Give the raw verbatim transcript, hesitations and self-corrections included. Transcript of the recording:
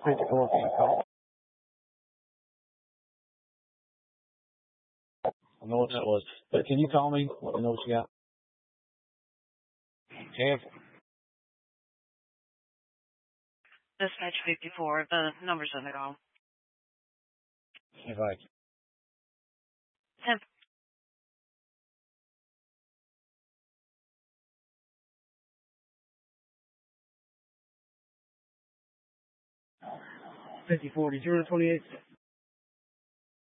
fifty-four can call. I know what that was. But can you call me? Let me know what you got. Jeff. Dispatch fifty-four. The number's on the call. If I ten. fifty forty, zero twenty-eight.